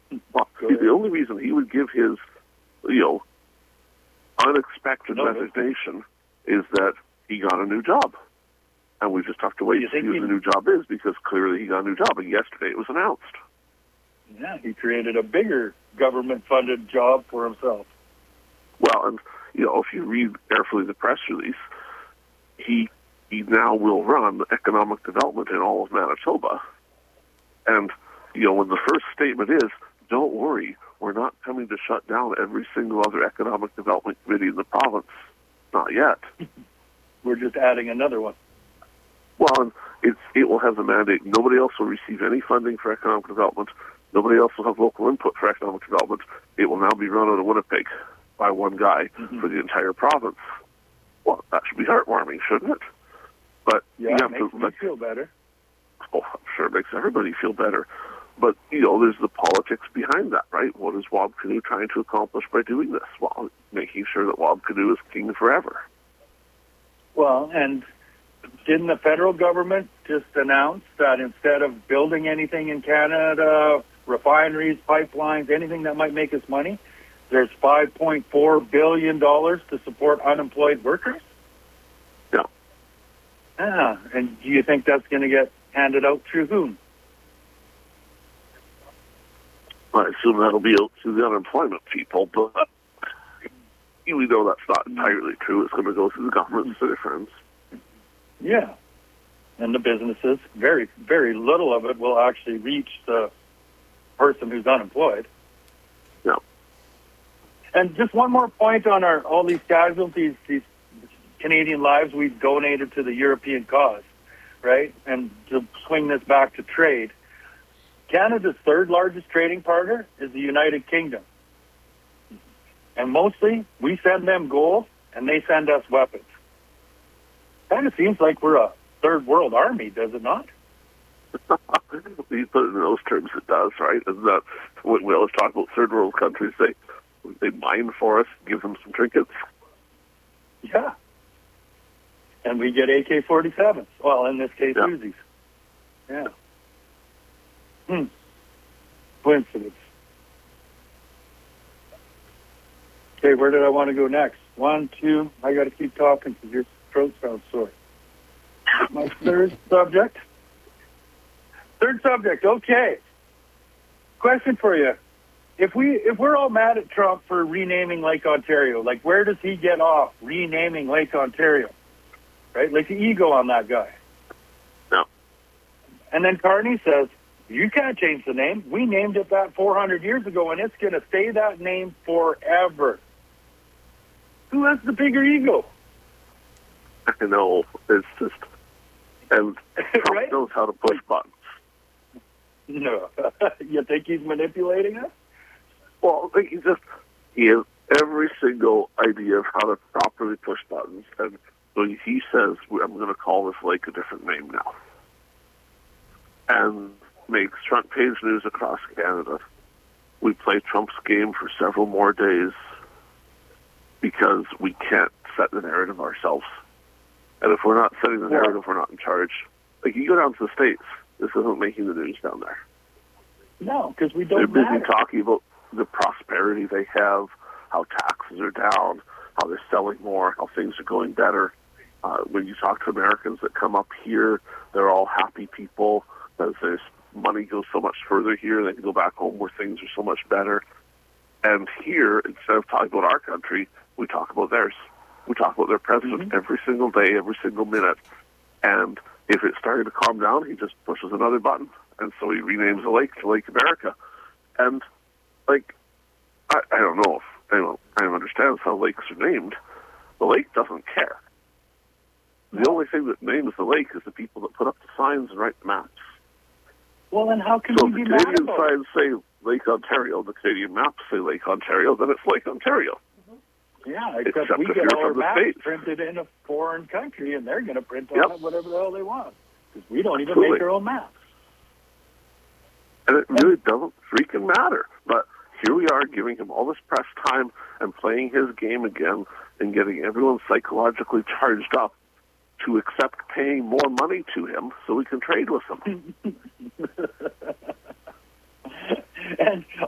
Well, the only reason he would give his, unexpected resignation is that he got a new job. And we just have to wait to see what the new job is, because clearly he got a new job, and yesterday it was announced. Yeah, he created a bigger government-funded job for himself. Well, and, if you read carefully the press release, he now will run economic development in all of Manitoba. And, when the first statement is, don't worry, we're not coming to shut down every single other economic development committee in the province. Not yet. We're just adding another one. Well, and it will have the mandate. Nobody else will receive any funding for economic development. Nobody else will have local input for economic development. It will now be run out of Winnipeg by one guy for the entire province. Well, that should be heartwarming, shouldn't it? But yeah, it makes me feel better. Oh, I'm sure it makes everybody feel better. But, there's the politics behind that, right? What is Wab Kinew trying to accomplish by doing this? Well, making sure that Wab Kinew is king forever. Well, and didn't the federal government just announce that instead of building anything in Canada, refineries, pipelines, anything that might make us money, there's $5.4 billion to support unemployed workers? Yeah. Ah, and do you think that's going to get handed out through whom? I assume that'll be out to the unemployment people, but we know that's not entirely true. It's going to go through the government and their friends. Yeah. And the businesses, very, very little of it will actually reach the person who's unemployed. Yeah. And just one more point on all these casualties, these Canadian lives we've donated to the European cause, right? And to swing this back to trade, Canada's third largest trading partner is the United Kingdom. And mostly, we send them gold, and they send us weapons. Kind of seems like we're a third world army, does it not? You put it in those terms, it does, right? Isn't that when we always talk about third world countries, they mine for us, give them some trinkets? Yeah. And we get AK-47s. Well, in this case, Uzis. Yeah. Coincidence. Okay, where did I want to go next? 1, 2. I got to keep talking because your throat sounds sore. My third subject. Okay. Question for you: If we're all mad at Trump for renaming Lake Ontario, like where does he get off renaming Lake Ontario? Right, like the ego on that guy. No. And then Carney says, you can't change the name. We named it that 400 years ago, and it's going to stay that name forever. Who has the bigger ego? I know. It's just... And Trump right? knows how to push buttons. No. You think he's manipulating us? Well, he has every single idea of how to properly push buttons. And so he says, I'm going to call this lake a different name now. And makes front page news across Canada. We play Trump's game for several more days because we can't set the narrative ourselves. And if we're not setting the narrative, we're not in charge. Like, you go down to the States, this isn't making the news down there. No, because we don't They're busy matter. talking about the prosperity they have, how taxes are down, how they're selling more, how things are going better. When you talk to Americans that come up here, they're all happy people. As there's money goes so much further here, they can go back home where things are so much better. And here, instead of talking about our country, we talk about theirs. We talk about their president every single day, every single minute. And if it's starting to calm down, he just pushes another button. And so he renames the lake to Lake America. And, like, I don't know if anyone kind of understands how lakes are named. The lake doesn't care. The only thing that names the lake is the people that put up the signs and write the maps. Well, then how can so we be if the mad Canadian about signs say Lake Ontario, the Canadian maps say Lake Ontario, then it's Lake Ontario. Yeah, except Except we if get you're all our from the maps States. printed in a foreign country, and they're going to print on Yep. it whatever the hell they want. Because we don't even Absolutely. make our own maps. And it really doesn't freaking matter. But here we are giving him all this press time and playing his game again and getting everyone psychologically charged up to accept paying more money to him so we can trade with him. And